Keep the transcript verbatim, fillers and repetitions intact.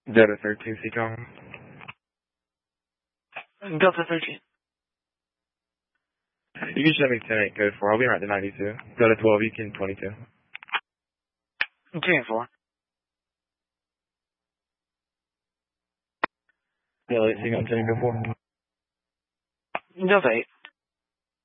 Delta thirteen, Seacom. Delta thirteen. You can show me ten eight code four. I'll be right to ninety-two. Delta twelve, you can twenty-two. Two and four. Yeah, let's see, I'm ten eight code four. Delta eight.